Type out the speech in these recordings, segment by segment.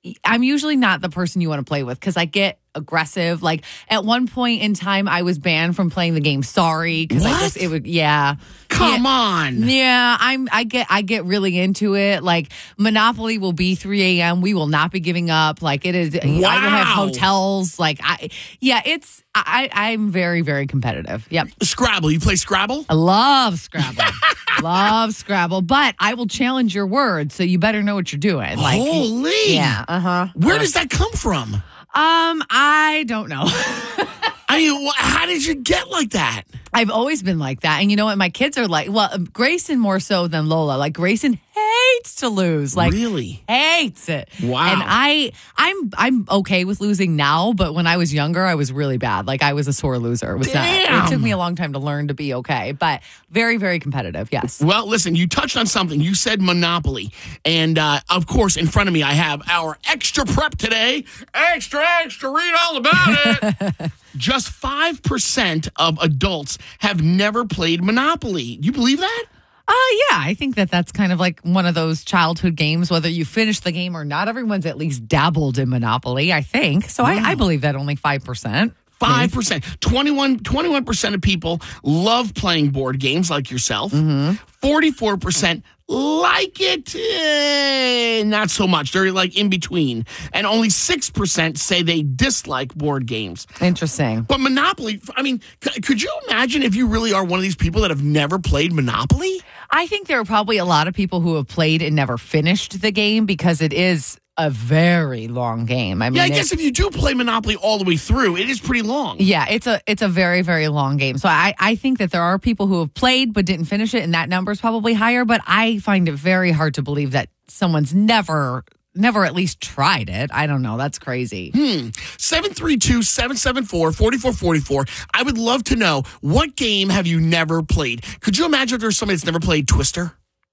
I'm usually not the person you want to play with because I get aggressive. Like at one point in time, I was banned from playing the game Sorry because Come on. Yeah, I get really into it. Like Monopoly will be 3 a.m. We will not be giving up. Like it is. Wow. I will have hotels. Like I'm very, very competitive. Yep. Scrabble. You play Scrabble? I love Scrabble. Love Scrabble, but I will challenge your words, so you better know what you're doing. Like, holy. Yeah. Where does that come from? I don't know. I mean, how did you get like that? I've always been like that. And you know what? My kids are like, well, Grayson more so than Lola. Like Grayson hates to lose. Like really hates it. Wow. And I'm okay with losing now, but when I was younger, I was really bad. Like I was a sore loser. It took me a long time to learn to be okay, but very, very competitive. Yes. Well, listen, you touched on something. You said Monopoly. And of course, in front of me, I have our extra prep today. Extra, read all about it. Just 5% of adults have never played Monopoly. Do you believe that? Yeah, I think that's kind of like one of those childhood games, whether you finish the game or not. Everyone's at least dabbled in Monopoly, I think. So I believe that only 5%. 5%. 21% of people love playing board games like yourself. 44% like it, not so much. They're like in between. And only 6% say they dislike board games. Interesting. But Monopoly, I mean, could you imagine if you really are one of these people that have never played Monopoly? I think there are probably a lot of people who have played and never finished the game because it is a very long game. I mean, I guess if you do play Monopoly all the way through, it is pretty long. Yeah, it's a very, very long game. So I think that there are people who have played but didn't finish it, and that number is probably higher. But I find it very hard to believe that someone's never at least tried it. I don't know. That's crazy. 732-774-4444. I would love to know, what game have you never played? Could you imagine if there's somebody that's never played Twister?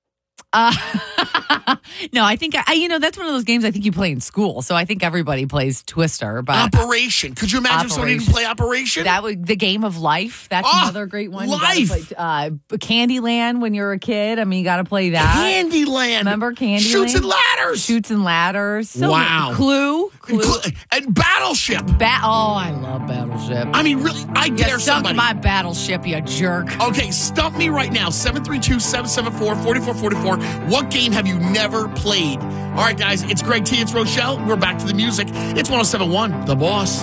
No, I think that's one of those games I think you play in school. So I think everybody plays Twister. But Operation. Could you imagine if somebody didn't play Operation? That was the Game of Life. That's another great one. Life. You gotta play, Candyland when you're a kid. I mean, you got to play that. Candyland. Remember Candyland? Shoots and Ladders. So wow. Clue. And Battleship. I love Battleship. I mean, really, I dare somebody. You sunk my Battleship, you jerk. Okay, stump me right now. 732-774-4444. What game have you never played? All right, guys, it's Greg T. It's Rochelle. We're back to the music. It's 107.1, The Boss.